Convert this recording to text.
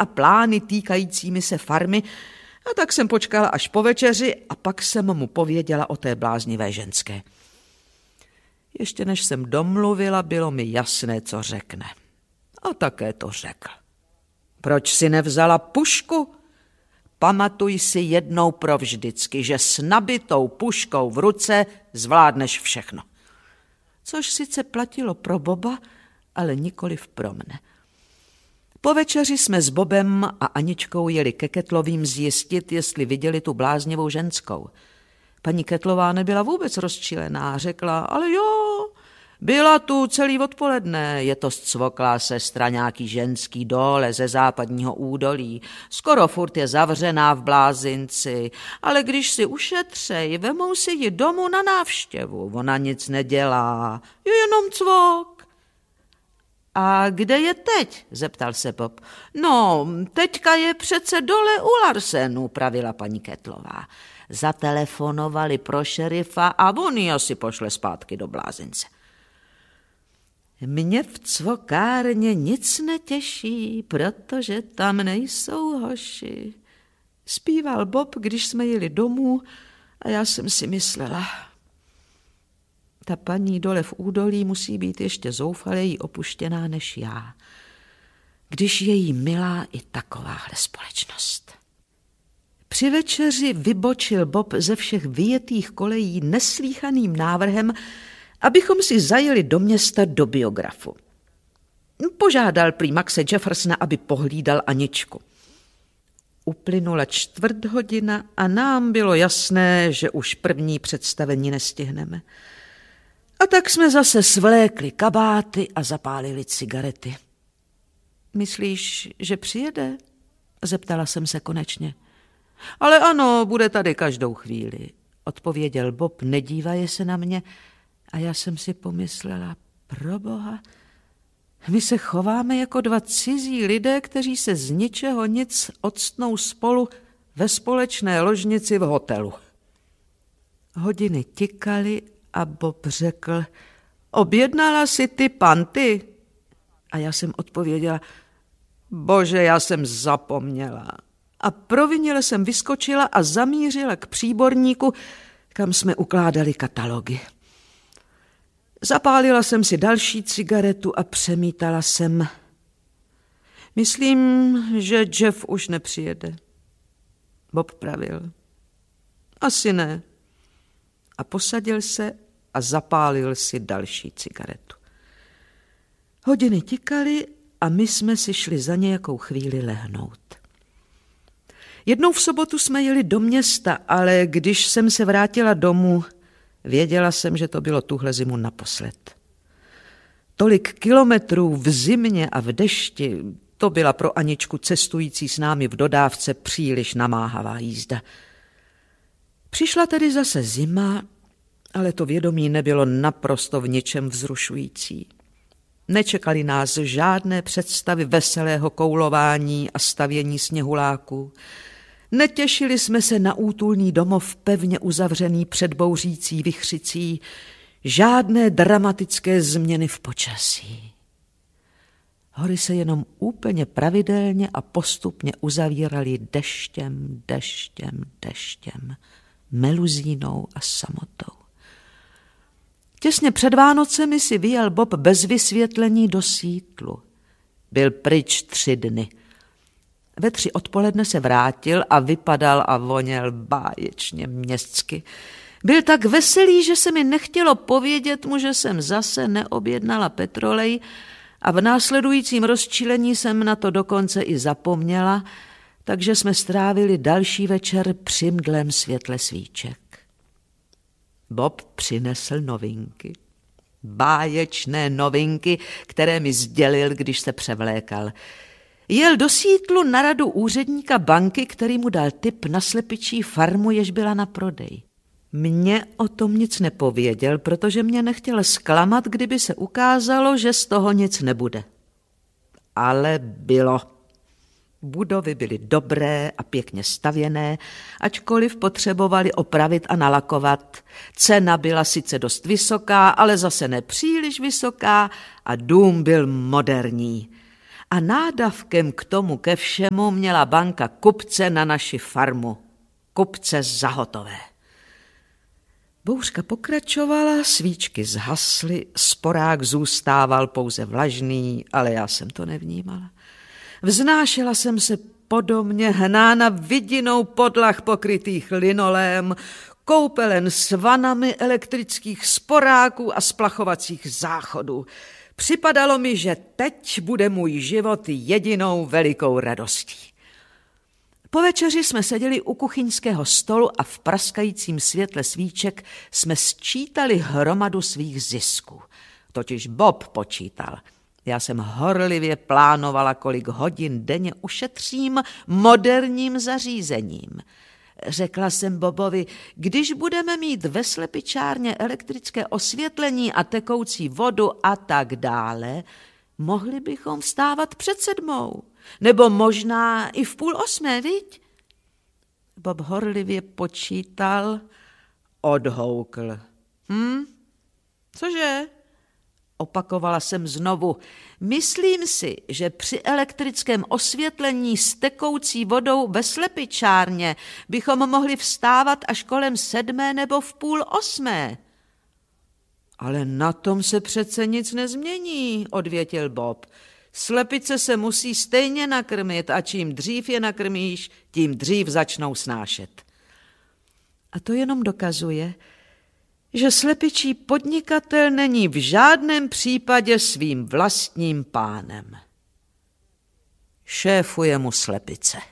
a plány týkajícími se farmy, a tak jsem počkala až po večeři a pak jsem mu pověděla o té bláznivé ženské. Ještě než jsem domluvila, bylo mi jasné, co řekne. A také to řekl. Proč si nevzala pušku? Pamatuj si jednou provždycky, že s nabitou puškou v ruce zvládneš všechno. Což sice platilo pro Boba, ale nikoliv pro mne. Po večeři jsme s Bobem a Aničkou jeli ke Ketlovým zjistit, jestli viděli tu bláznivou ženskou. Paní Ketlová nebyla vůbec rozčilená, řekla, ale jo, byla tu celý odpoledne, je to zcvoklá sestra nějaký ženský dole ze západního údolí, skoro furt je zavřená v blázinci, ale když si ušetřej, vemou si ji domů na návštěvu, ona nic nedělá, je jenom cvok. A kde je teď? Zeptal se Bob. No, teďka je přece dole u Larsenu, pravila paní Ketlová. Zatelefonovali pro šerifa a on ji asi pošle zpátky do blázince. Mě v cvokárně nic netěší, protože tam nejsou hoši. Zpíval Bob, když jsme jeli domů a já jsem si myslela, ta paní dole v údolí musí být ještě zoufaleji opuštěná než já, když je jí milá i takováhle společnost. Při večeři vybočil Bob ze všech vyjetých kolejí neslýchaným návrhem, abychom si zajeli do města do biografu. Požádal prý Maxe Jeffersona, aby pohlídal Aničku. Uplynula 1/4 a nám bylo jasné, že už první představení nestihneme. A tak jsme zase svlékli kabáty a zapálili cigarety. Myslíš, že přijede? Zeptala jsem se konečně. Ale ano, bude tady každou chvíli, odpověděl Bob, nedívaje se na mě a já jsem si pomyslela, proboha, my se chováme jako dva cizí lidé, kteří se z ničeho nic octnou spolu ve společné ložnici v hotelu. Hodiny tikaly a Bob řekl, objednala si ty panty? A já jsem odpověděla, bože, já jsem zapomněla. A provinile jsem vyskočila a zamířila k příborníku, kam jsme ukládali katalogy. Zapálila jsem si další cigaretu a přemítala jsem. Myslím, že Jeff už nepřijede. Bob pravil. Asi ne. A posadil se a zapálil si další cigaretu. Hodiny tikaly a my jsme si šli za nějakou chvíli lehnout. Jednou v sobotu jsme jeli do města, ale když jsem se vrátila domů, věděla jsem, že to bylo tuhle zimu naposled. Tolik kilometrů v zimě a v dešti, to byla pro Aničku cestující s námi v dodávce příliš namáhavá jízda. Přišla tedy zase zima, ale to vědomí nebylo naprosto v ničem vzrušující. Nečekali nás žádné představy veselého koulování a stavění sněhuláků. Netěšili jsme se na útulný domov pevně uzavřený před bouřící vichřicí, žádné dramatické změny v počasí. Hory se jenom úplně pravidelně a postupně uzavíraly deštěm, meluzínou a samotou. Těsně před Vánocemi si vyjel Bob bez vysvětlení do Seattlu. Byl pryč 3 dny. Ve 3 odpoledne se vrátil a vypadal a voněl báječně městsky. Byl tak veselý, že se mi nechtělo povědět mu, že jsem zase neobjednala petrolej a v následujícím rozčilení jsem na to dokonce i zapomněla, takže jsme strávili další večer při mdlém světle svíček. Bob přinesl novinky. Báječné novinky, které mi sdělil, když se převlékal. Jel do Seattlu na radu úředníka banky, který mu dal tip na slepičí farmu, jež byla na prodej. Mně o tom nic nepověděl, protože mě nechtěl zklamat, kdyby se ukázalo, že z toho nic nebude. Ale bylo. Budovy byly dobré a pěkně stavěné, ačkoliv potřebovali opravit a nalakovat. Cena byla sice dost vysoká, ale zase nepříliš vysoká a dům byl moderní. A nádavkem k tomu ke všemu měla banka kupce na naši farmu. Kupce zahotové. Bouřka pokračovala, svíčky zhasly, sporák zůstával pouze vlažný, ale já jsem to nevnímala. Vznášela jsem se po domě, hnána vidinou podlah pokrytých linolém, koupelen s vanami elektrických sporáků a splachovacích záchodů. Připadalo mi, že teď bude můj život jedinou velikou radostí. Po večeři jsme seděli u kuchyňského stolu a v praskajícím světle svíček jsme sčítali hromadu svých zisků. Totiž Bob počítal. Já jsem horlivě plánovala, kolik hodin denně ušetřím moderním zařízením. Řekla jsem Bobovi, když budeme mít ve slepičárně elektrické osvětlení a tekoucí vodu a tak dále, mohli bychom vstávat před 7, nebo možná i v 7:30, viď? Bob horlivě počítal, odhoukl. Cože? Opakovala jsem znovu. Myslím si, že při elektrickém osvětlení s tekoucí vodou ve slepičárně bychom mohli vstávat až kolem 7 nebo v 7:30. Ale na tom se přece nic nezmění, odvětil Bob. Slepice se musí stejně nakrmit a čím dřív je nakrmíš, tím dřív začnou snášet. A to jenom dokazuje, že slepičí podnikatel není v žádném případě svým vlastním pánem. Šéfuje mu slepice.